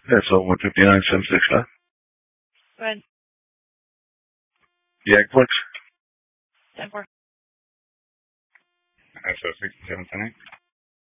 Yeah, so 159.76 left. Go ahead. The egg flicks. 10-4. So 67.10.